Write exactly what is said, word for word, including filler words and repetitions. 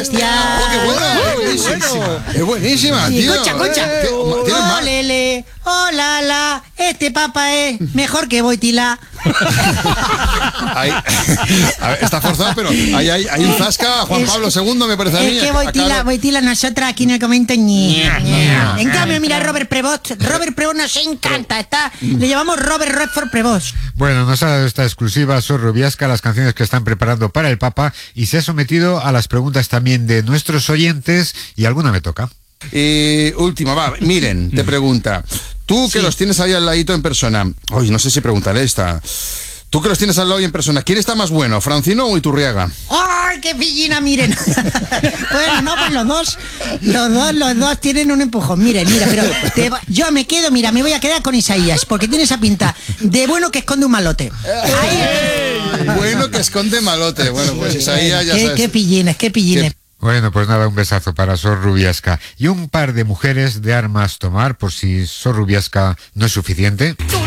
bestia. ¡Oh, qué buena! Es buenísima, es buenísima, Sí, tío. escucha, escucha. Eh, tío, tienes más. Olele, oh la la, este papa es mejor que Boitila. Ahí, a ver, está forzado, pero ahí hay, hay un zasca, Juan Es- Pablo segundo, me parece a mí. Es que Boitila, Acá- Boitila, nosotras aquí en el comento ñe, ñe. En cambio, mira Robert Prevost. Robert Prevost nos encanta. Está, le llamamos Robert Redford Prevost. Bueno, nos ha dado esta exclusiva Sor Rubiasca, las canciones que están preparando para el Papa, y se ha sometido a las preguntas también de nuestros oyentes, y alguna me toca. Y última, va, miren, te pregunta. Tú que Sí. los tienes ahí al ladito en persona. Oye, no sé si preguntaré esta. Tú que los tienes al lado y en persona, ¿quién está más bueno, Francino o Iturriaga? ¡Ay, qué pillina, miren! Bueno, no, pues los dos, los dos, los dos tienen un empujón. Miren, mira, pero te va- yo me quedo, mira, me voy a quedar con Isaías, porque tiene esa pinta de bueno que esconde un malote. Ahí, Bueno, que esconde malote. Bueno, pues Isaías ya qué, sabes. qué pillines, qué pillines. Bueno, pues nada, un besazo para Sor Rubiasca. Y un par de mujeres de armas tomar, por si Sor Rubiasca no es suficiente.